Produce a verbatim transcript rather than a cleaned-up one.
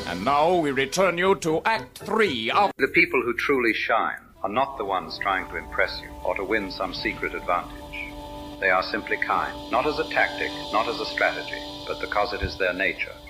And now we return you to Act Three of... The people who truly shine are not the ones trying to impress you or to win some secret advantage. They are simply kind, not as a tactic, not as a strategy, but because it is their nature.